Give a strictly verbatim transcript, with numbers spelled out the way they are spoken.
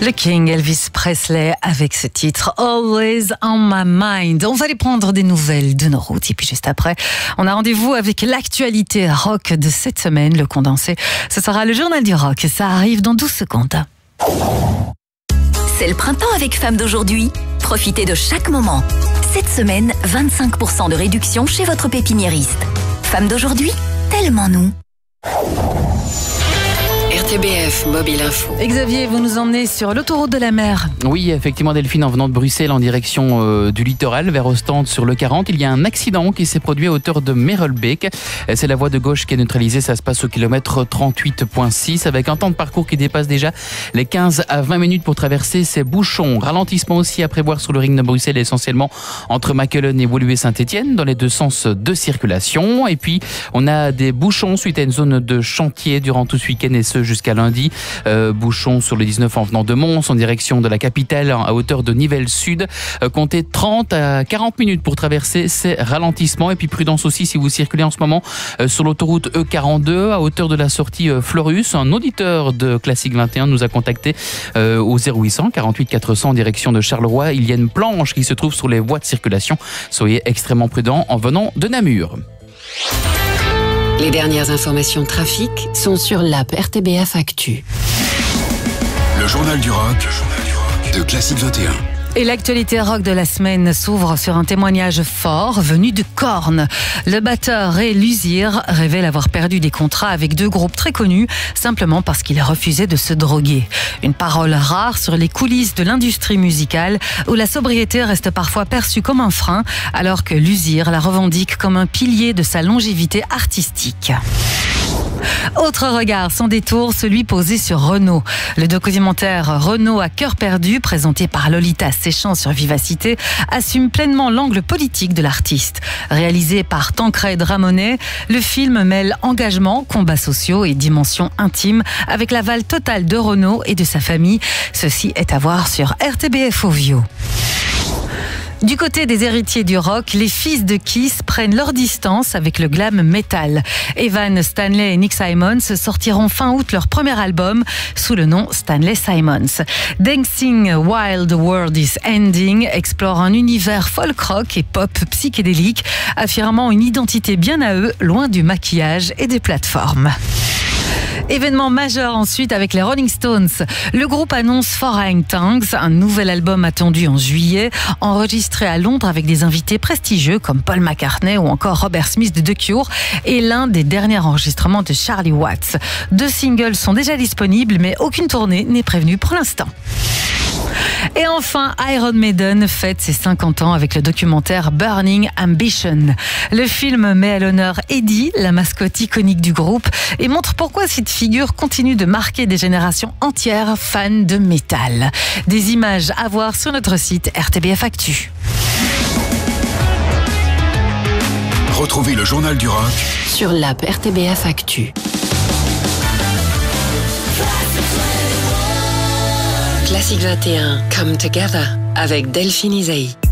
Le King Elvis Presley avec ce titre Always on my mind. On va aller prendre des nouvelles de nos routes et puis juste après, on a rendez-vous avec l'actualité rock de cette semaine, le condensé. Ce sera le journal du rock et ça arrive dans douze secondes. C'est le printemps avec Femmes d'aujourd'hui. Profitez de chaque moment. Cette semaine, vingt-cinq pour cent de réduction chez votre pépiniériste. Femmes d'aujourd'hui, tellement nous. R T B F Mobile Info. Et Xavier, vous nous emmenez sur l'autoroute de la mer. Oui, effectivement, Delphine, en venant de Bruxelles en direction euh, du littoral vers Ostende sur le quarante, il y a un accident qui s'est produit à hauteur de Merelbeek. C'est la voie de gauche qui est neutralisée, ça se passe au kilomètre trente-huit virgule six avec un temps de parcours qui dépasse déjà les quinze à vingt minutes pour traverser ces bouchons. Ralentissement aussi à prévoir sur le ring de Bruxelles, essentiellement entre Makelen et Woluwe-Saint-Étienne dans les deux sens de circulation. Et puis, on a des bouchons suite à une zone de chantier durant tout ce week-end et ce jusqu'à lundi. Euh, bouchons sur le dix-neuf en venant de Mons en direction de la capitale à hauteur de Nivelles Sud. Euh, comptez trente à quarante minutes pour traverser ces ralentissements. Et puis prudence aussi si vous circulez en ce moment euh, sur l'autoroute E quarante-deux à hauteur de la sortie euh, Fleurus. Un auditeur de Classique vingt et un nous a contacté euh, au zéro huit cents quarante-huit quatre cents en direction de Charleroi. Il y a une planche qui se trouve sur les voies de circulation. Soyez extrêmement prudents en venant de Namur. Les dernières informations trafic sont sur l'app R T B F Actu. Le journal du rock de Classique vingt et un. Et l'actualité rock de la semaine s'ouvre sur un témoignage fort venu de Korn. Le batteur Ray Luzier révèle avoir perdu des contrats avec deux groupes très connus simplement parce qu'il refusait de se droguer. Une parole rare sur les coulisses de l'industrie musicale où la sobriété reste parfois perçue comme un frein alors que Luzier la revendique comme un pilier de sa longévité artistique. Autre regard sans détour, celui posé sur Renaud. Le documentaire Renaud à cœur perdu, présenté par Lolita Séchant sur Vivacité, assume pleinement l'angle politique de l'artiste. Réalisé par Tancred Ramonet, le film mêle engagement, combats sociaux et dimension intime avec l'aval total de Renaud et de sa famille. Ceci est à voir sur R T B F Ovio. Du côté des héritiers du rock, les fils de Kiss prennent leur distance avec le glam metal. Evan Stanley et Nick Simons sortiront fin août leur premier album sous le nom Stanley Simons. Dancing While the World is Ending explore un univers folk rock et pop psychédélique, affirmant une identité bien à eux, loin du maquillage et des plateformes. Événement majeur ensuite avec les Rolling Stones. Le groupe annonce Foreign Tongues, un nouvel album attendu en juillet, enregistré à Londres avec des invités prestigieux comme Paul McCartney ou encore Robert Smith de The Cure et l'un des derniers enregistrements de Charlie Watts. Deux singles sont déjà disponibles mais aucune tournée n'est prévenue pour l'instant. Et enfin, Iron Maiden fête ses cinquante ans avec le documentaire Burning Ambition. Le film met à l'honneur Eddie, la mascotte iconique du groupe, et montre pourquoi cette figure continue de marquer des générations entières fans de métal. Des images à voir sur notre site R T B F Actu. Retrouvez le journal du rock sur l'app R T B F Actu. Classique vingt et un, Come Together avec Delphine Isaïe.